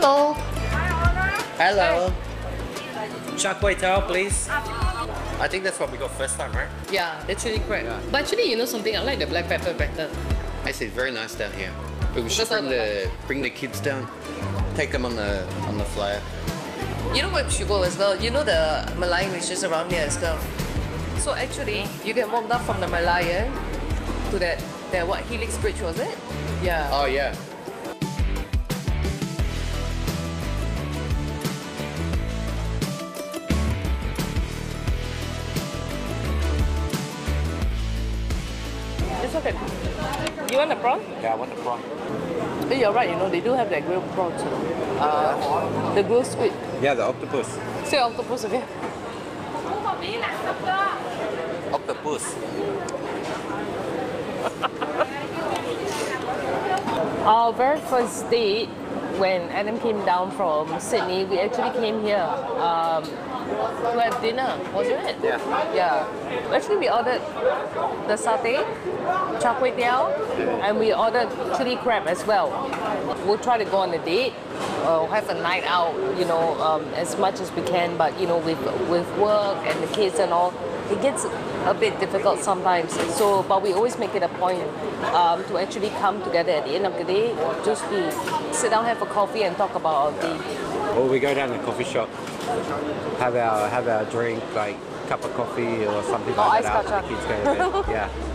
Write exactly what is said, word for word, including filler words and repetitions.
Hello. Hello. Char Kway Teow, please. I think that's what we got first time, right? Yeah, the chili crab. Yeah. But actually, you know something? I like the black pepper better. Actually, it's very nice down here. But we should Because bring of the bring the kids down. Take them on the on the flyer. You know where we should go as well? You know the Merlion which is around here as well. So actually, you can walk down from the Merlion to that, that what, Helix Bridge was it? Yeah. Oh yeah. It's okay. You want the prawn? Yeah, I want the prawn. Hey, you're right, you know, they do have that grilled prawns, you know. Uh, the grilled squid. Yeah, the octopus. Say octopus again. Octopus. Our very first date, when Adam came down from Sydney, we actually came here um, to have dinner, wasn't it? Yeah. Yeah. Actually, we ordered the satay, char kway teow, and we ordered chili crab as well. We'll try to go on a date, uh, have a night out, you know, um, as much as we can. But you know, with with work and the kids and all, it gets a bit difficult sometimes. So, but we always make it a point um, to actually come together at the end of the day, just to sit down, have a coffee, and talk about our day. Or we go down to the coffee shop, have our have our drink, like cup of coffee or something Oh, like ice that after kacang. the kids go to bed. Yeah.